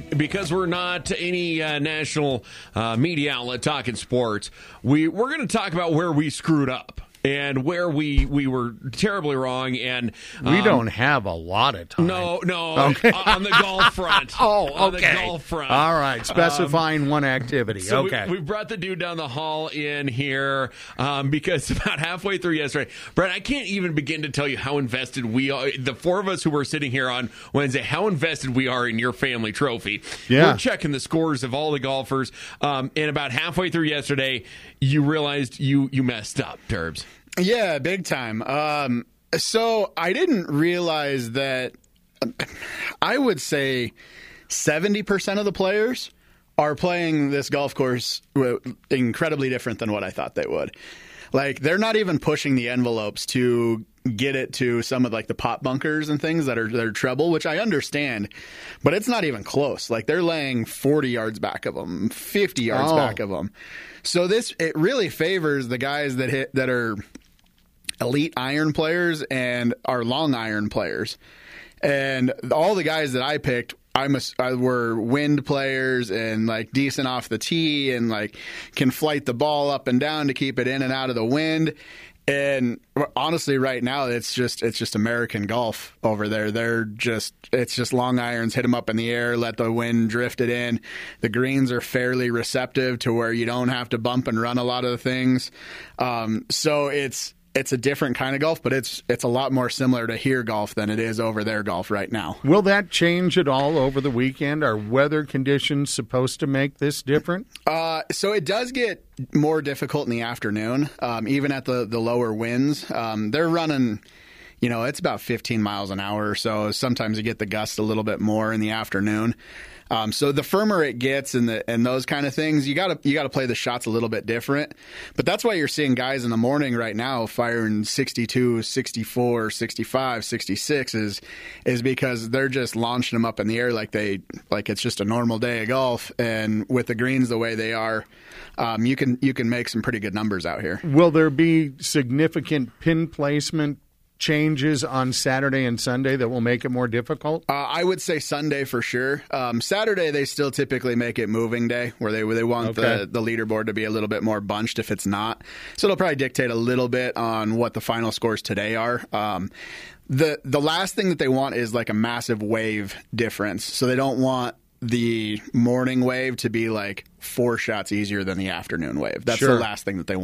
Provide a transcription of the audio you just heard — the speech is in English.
because we're not any national media outlet talking sports, we're going to talk about where we screwed up and where we were terribly wrong. And we don't have a lot of time. No, okay. On the golf front. On the golf front. All right, specifying one activity. So okay. We brought the dude down the hall in here because about halfway through yesterday, Brett, I can't even begin to tell you how invested we are. The four of us who were sitting here on Wednesday, how invested we are in your family trophy. Yeah. We're checking the scores of all the golfers. And about halfway through yesterday, you realized you messed up, Turbs. Yeah, big time. So I didn't realize that I would say 70% of the players are playing this golf course incredibly different than what I thought they would. Like, they're not even pushing the envelopes to get it to some of like the pot bunkers and things that are treble, which I understand, but it's not even close. Like, they're laying 40 yards back of them, 50 yards back of them. So it really favors the guys that are elite iron players and are long iron players. And all the guys that I picked, were wind players and like decent off the tee and like can flight the ball up and down to keep it in and out of the wind. And honestly, right now, it's just American golf over there. It's just long irons, hit them up in the air, let the wind drift it in. The greens are fairly receptive to where you don't have to bump and run a lot of the things. So it's a different kind of golf, but it's a lot more similar to here golf than it is over there golf right now. Will that change at all over the weekend? Are weather conditions supposed to make this different? So it does get more difficult in the afternoon, even at the lower winds. They're running, it's about 15 miles an hour or so. Sometimes you get the gust a little bit more in the afternoon. So the firmer it gets and those kind of things, you gotta play the shots a little bit different. But that's why you're seeing guys in the morning right now firing 62, 64, 65, 66 is because they're just launching them up in the air like it's just a normal day of golf. And with the greens the way they are, you can make some pretty good numbers out here. Will there be significant pin placement changes on Saturday and Sunday that will make it more difficult? I would say Sunday for sure. Saturday, they still typically make it moving day where they want the leaderboard to be a little bit more bunched if it's not. So it'll probably dictate a little bit on what the final scores today are. The last thing that they want is like a massive wave difference. So they don't want the morning wave to be like 4 shots easier than the afternoon wave. That's the last thing that they want.